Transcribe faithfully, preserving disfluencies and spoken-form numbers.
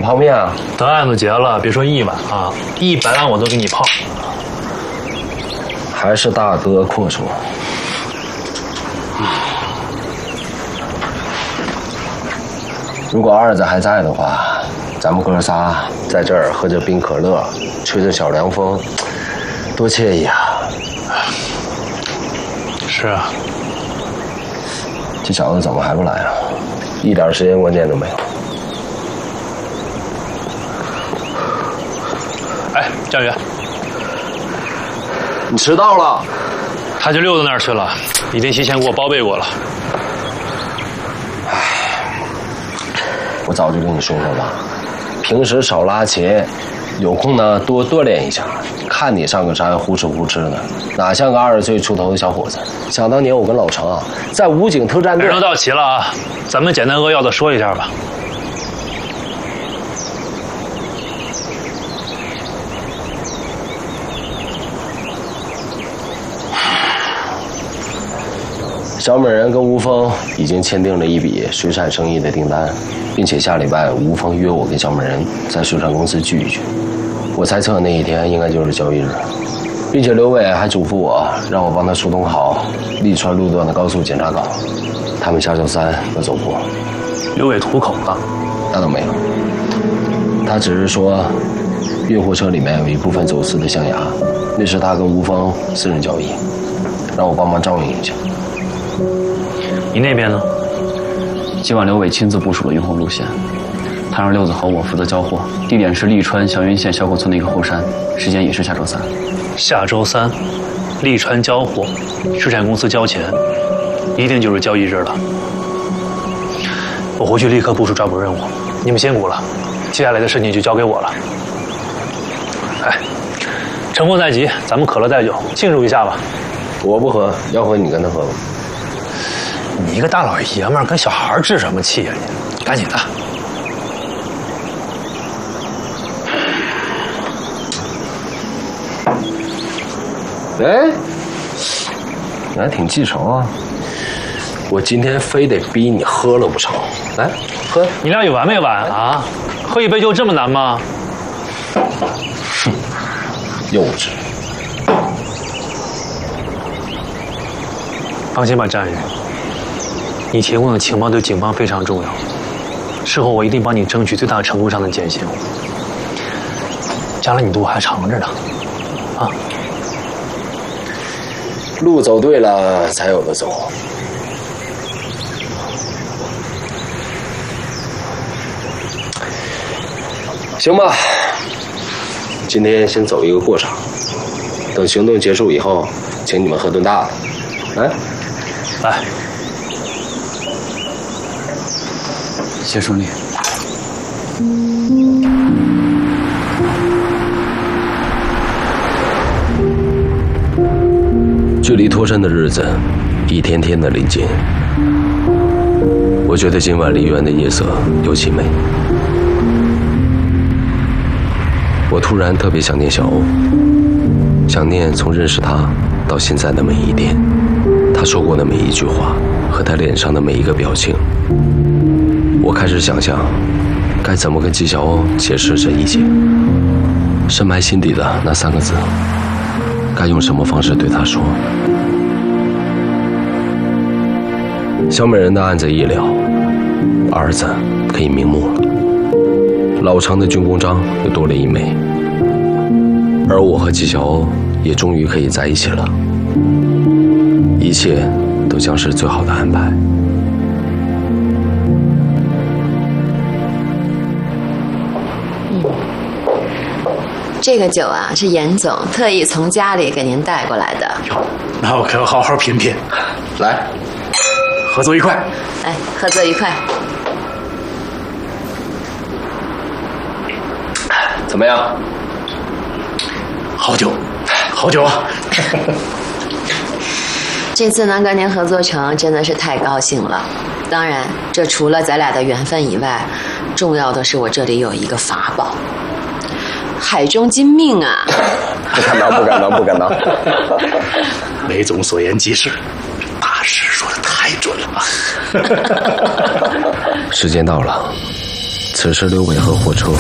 泡面啊？ 等案子结了，别说一晚啊，一百万我都给你泡。 还是大哥阔绰。如果二子还在的话，咱们哥仨在这儿喝着冰可乐，吹着小凉风，多惬意啊！ 是啊。 这小子怎么还不来啊？一点时间观念都没有。 哎，佳宇， 你迟到了。 他就溜到那儿去了，已经提前给我报备过了。 唉，我早就跟你说过了，平时少拉琴，有空呢多锻炼一下。看你上个山呼哧呼哧的，哪像个二十岁出头的小伙子。想当年我跟老程啊，在武警特战队。 人都到齐了啊，咱们简单扼要的说一下吧。 小美人跟吴峰已经签订了一笔水产生意的订单，并且下礼拜吴峰约我跟小美人在水产公司聚一聚。我猜测那一天应该就是交易日，并且刘伟还嘱咐我让我帮他疏通好利川路段的高速检查岗，他们下周三要走货。 刘伟吐口了？ 那倒没有，他只是说运货车里面有一部分走私的象牙，那是他跟吴峰私人交易，让我帮忙照应一下。 你那边呢？ 今晚刘伟亲自部署了运货路线，他让六子和我负责交货，地点是利川祥云县小口村的一个后山，时间也是下周三。 下周三，利川交货，水产公司交钱，一定就是交易日了。我回去立刻部署抓捕任务，你们辛苦了，接下来的事情就交给我了。哎，趁火在即，咱们可乐带酒，庆祝一下吧。 我不喝，要喝你跟他喝吧。 你一个大老爷们儿跟小孩置什么气呀你？赶紧的。 哎，你还挺记仇啊！我今天非得逼你喝了不成？来，喝。 你俩有完没完啊？喝一杯就这么难吗？ 哼，幼稚。 放心吧，战宇，你提供的情报对警方非常重要，事后我一定帮你争取最大程度上的减刑。将来你路还长着呢，啊！ 路走对了，才有的走。行吧，今天先走一个过场，等行动结束以后，请你们喝顿大的。来， 来， 谢顺利。 距离脱身的日子一天天的临近，我觉得今晚梨园的夜色尤其美。我突然特别想念小欧，想念从认识他到现在的每一天，他说过的每一句话和他脸上的每一个表情。我开始想象该怎么跟纪晓欧解释这一切，深埋心底的那三个字该用什么方式对他说。小美人的案子一了，儿子可以瞑目了，老程的军功章又多了一枚，而我和纪晓欧也终于可以在一起了，一切都将是最好的安排。 这个酒啊，是严总特意从家里给您带过来的。 哟，那我可要好好品品。 来， 合作愉快。 哎，合作愉快。 怎么样？ 好酒，好酒啊！ 这次能跟您合作成，真的是太高兴了。当然，这除了咱俩的缘分以外，重要的是我这里有一个法宝。海中金命啊！ 不敢当，不敢当，不敢当。 雷总所言极是，大师说的太准了。 时间到了，此时刘伟和货车